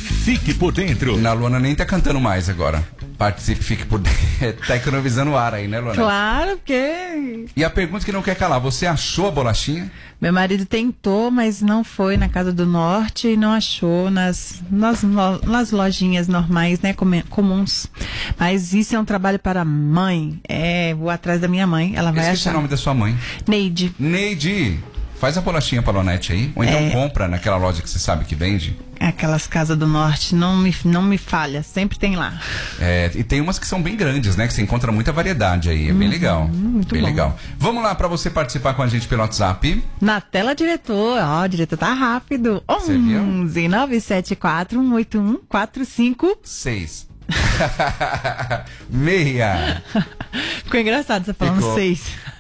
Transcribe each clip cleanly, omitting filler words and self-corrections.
Fique por dentro. Na Luana nem tá cantando mais agora. Participe, fique por dentro. Tá economizando o ar aí, né, Luana? Claro, porque... E a pergunta que não quer calar, você achou a bolachinha? Meu marido tentou, mas não foi na Casa do Norte e não achou nas lojinhas normais, né, comuns. Mas isso é um trabalho para a mãe. Vou atrás da minha mãe, ela vai achar. Esqueci o nome da sua mãe. Neide. Neide, faz a bolachinha pra Lonete aí. Ou então compra naquela loja que você sabe que vende. Aquelas Casas do Norte, não me falha, sempre tem lá. E tem umas que são bem grandes, né? Que você encontra muita variedade aí, é bem legal. Muito bem bom. Legal. Vamos lá pra você participar com a gente pelo WhatsApp. Na tela, diretor, o diretor tá rápido. 11 974 181 45 6. Meia. Ficou engraçado você falando 6.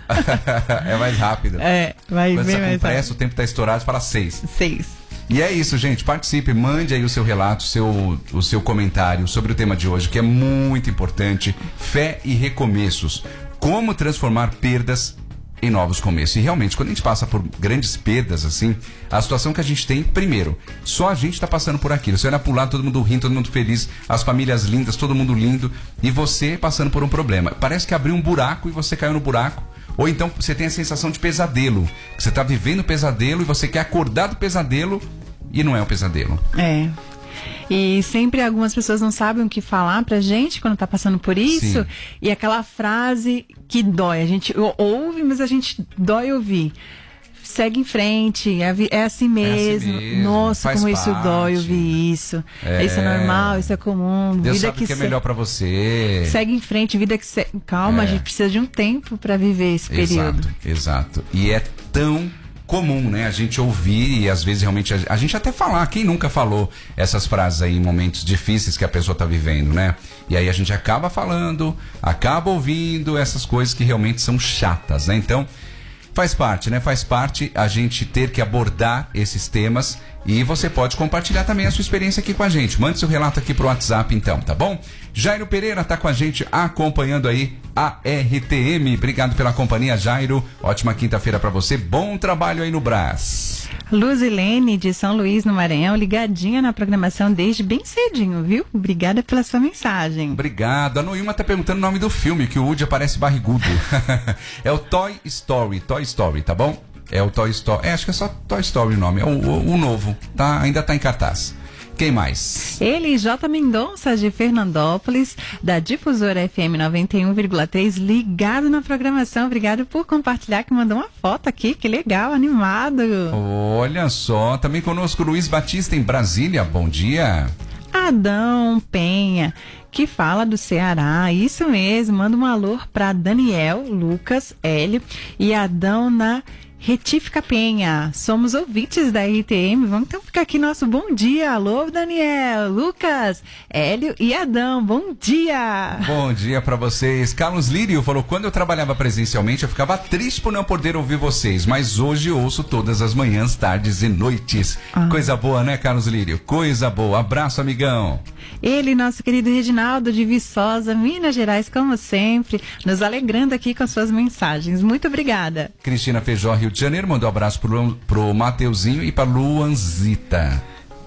É mais rápido. Vai quando bem você mais compressa, rápido. o tempo tá estourado, você fala 6. 6. E é isso, gente. Participe, mande aí o seu relato, o seu comentário sobre o tema de hoje, que é muito importante. Fé e recomeços. Como transformar perdas em novos começos. E realmente, quando a gente passa por grandes perdas, assim, a situação que a gente tem, primeiro, só a gente tá passando por aquilo. Você olha pro lado, todo mundo rindo, todo mundo feliz, as famílias lindas, todo mundo lindo, e você passando por um problema. Parece que abriu um buraco e você caiu no buraco. Ou então você tem a sensação de pesadelo, que você está vivendo pesadelo e você quer acordar do pesadelo e não é um pesadelo. E sempre algumas pessoas não sabem o que falar pra gente quando tá passando por isso. Sim. E aquela frase que dói, a gente ouve, mas a gente dói ouvir. Segue em frente, é assim mesmo. Nossa, como isso dói ouvir isso. Isso é normal, isso é comum. Deus vida sabe que é melhor pra você. Segue em frente, vida que calma, a gente precisa de um tempo pra viver esse período. Exato. E é tão comum, né? A gente ouvir e às vezes realmente a gente até falar. Quem nunca falou essas frases aí em momentos difíceis que a pessoa tá vivendo, né? E aí a gente acaba falando, acaba ouvindo essas coisas que realmente são chatas, né? Então, faz parte, né? Faz parte a gente ter que abordar esses temas e você pode compartilhar também a sua experiência aqui com a gente. Mande seu relato aqui pro WhatsApp então, tá bom? Jairo Pereira tá com a gente acompanhando aí a RTM. Obrigado pela companhia, Jairo. Ótima quinta-feira pra você. Bom trabalho aí no Brás. Luzilene de São Luís, no Maranhão, ligadinha na programação desde bem cedinho, viu? Obrigada pela sua mensagem. Obrigado. A Noilma tá perguntando o nome do filme, que o Woody aparece barrigudo. É o Toy Story, tá bom? É o Toy Story. Acho que é só Toy Story o nome. É o novo. Tá, ainda tá em cartaz. Quem mais? Ele, J. Mendonça, de Fernandópolis, da Difusora FM 91,3, ligado na programação. Obrigado por compartilhar, que mandou uma foto aqui. Que legal, animado. Olha só, também conosco Luiz Batista em Brasília. Bom dia. Adão Penha, que fala do Ceará. Isso mesmo, manda um alô para Daniel, Lucas, Hélio e Adão na Retífica Penha. Somos ouvintes da RTM. Vamos então ficar aqui nosso bom dia. Alô, Daniel, Lucas, Hélio e Adão. Bom dia. Bom dia pra vocês. Carlos Lírio falou: quando eu trabalhava presencialmente eu ficava triste por não poder ouvir vocês, mas hoje ouço todas as manhãs, tardes e noites. Coisa boa, né, Carlos Lírio? Coisa boa. Abraço, amigão. Ele, nosso querido Reginaldo de Viçosa, Minas Gerais, como sempre, nos alegrando aqui com suas mensagens. Muito obrigada. Cristina Feijó, Rio de Janeiro, mandou um abraço pro Mateuzinho e pra Luanzita.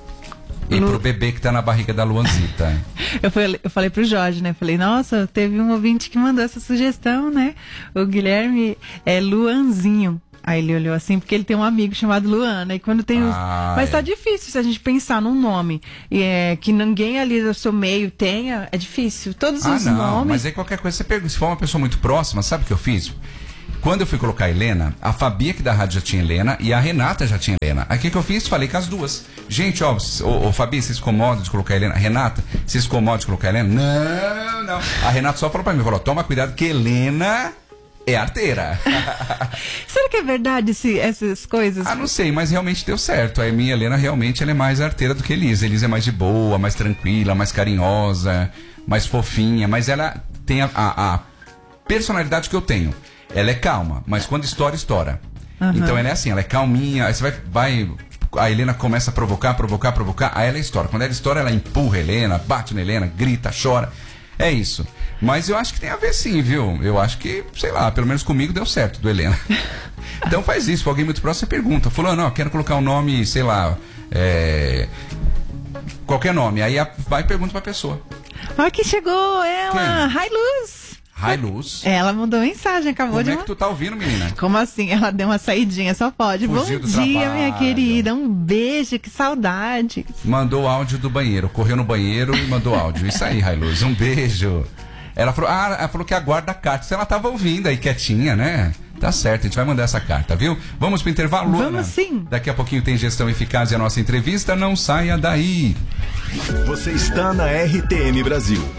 E pro bebê que tá na barriga da Luanzita. Eu falei pro Jorge, né? Falei, nossa, teve um ouvinte que mandou essa sugestão, né? O Guilherme é Luanzinho. Aí ele olhou assim, porque ele tem um amigo chamado Luana. E quando tem Mas tá difícil se a gente pensar num nome que ninguém ali do seu meio tenha. É difícil. Todos os nomes. Mas aí qualquer coisa, você pergunta, se for uma pessoa muito próxima, sabe o que eu fiz? Quando eu fui colocar a Helena, a Fabi aqui da rádio já tinha Helena e a Renata já tinha Helena. Aí o que eu fiz? Falei com as duas. Gente, Fabi, vocês incomodam de colocar a Helena? Renata, vocês incomodam de colocar a Helena? Não. A Renata só falou pra mim, falou, toma cuidado que Helena é arteira. Será que é verdade essas coisas? Não sei, mas realmente deu certo. A minha Helena realmente ela é mais arteira do que Elisa. Elisa é mais de boa, mais tranquila, mais carinhosa, mais fofinha, mas ela tem a personalidade que eu tenho. Ela é calma, mas quando estoura. Então ela é assim, ela é calminha, aí você vai a Helena começa a provocar, aí ela estoura. Quando ela estoura, ela empurra a Helena, bate na Helena, grita, chora. É isso. Mas eu acho que tem a ver sim, viu? Eu acho que, sei lá, pelo menos comigo deu certo, do Helena. Então faz isso, se for alguém muito próximo, você pergunta. Fulano, quero colocar um nome, sei lá, Qualquer nome. Aí vai e pergunta pra pessoa. Olha que chegou ela, Railuz. Railuz. Ela mandou mensagem, acabou de... Como é que tu tá ouvindo, menina? Como assim? Ela deu uma saidinha, só pode. Fugiu Bom do dia, trabalho. minha querida. Um beijo, que saudade. Mandou áudio do banheiro. Correu no banheiro e mandou áudio. Isso aí, Railuz. Um beijo. Ela falou que aguarda a carta. Se ela tava ouvindo aí quietinha, né? Tá certo, a gente vai mandar essa carta, viu? Vamos pro intervalo, Luana? Vamos sim. Daqui a pouquinho tem Gestão Eficaz e a nossa entrevista. Não saia daí. Você está na RTM Brasil.